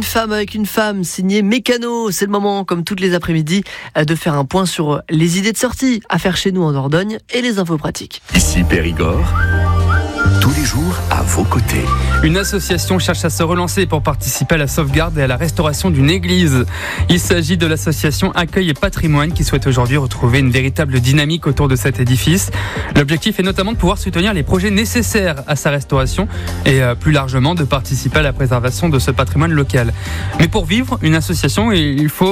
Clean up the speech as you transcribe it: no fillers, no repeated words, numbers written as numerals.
femme avec une femme, signé Mécano. C'est le moment, comme toutes les après-midi, de faire un point sur les idées de sortie à faire chez nous en Dordogne et les infos pratiques. Ici Périgord, tous les jours à vos côtés. Une association cherche à se relancer pour participer à la sauvegarde et à la restauration d'une église. Il s'agit de l'association Accueil et Patrimoine qui souhaite aujourd'hui retrouver une véritable dynamique autour de cet édifice. L'objectif est notamment de pouvoir soutenir les projets nécessaires à sa restauration et plus largement de participer à la préservation de ce patrimoine local. Mais pour vivre une association, il faut